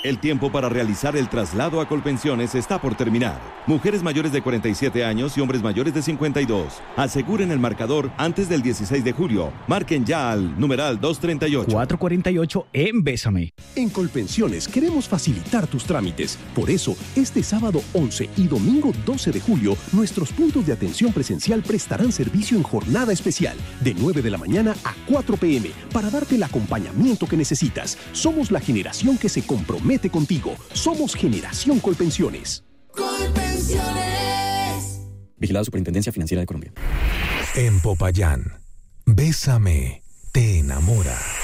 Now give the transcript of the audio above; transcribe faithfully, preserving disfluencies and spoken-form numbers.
El tiempo para realizar el traslado a Colpensiones está por terminar. Mujeres mayores de cuarenta y siete años y hombres mayores de cincuenta y dos. Aseguren el marcador antes del dieciséis de julio. Marquen ya al numeral doscientos treinta y ocho. cuatrocientos cuarenta y ocho en Bésame. En Colpensiones queremos facilitar tus trámites. Por eso, este sábado once y domingo doce de julio, nuestros puntos de atención presencial prestarán servicio en jornada especial, de nueve de la mañana a cuatro pe eme, para darte el acompañamiento que necesitas. Somos la generación que se compromete contigo. Somos Generación Colpensiones. Colpensiones. Vigilado Superintendencia Financiera de Colombia. En Popayán, Bésame te enamora.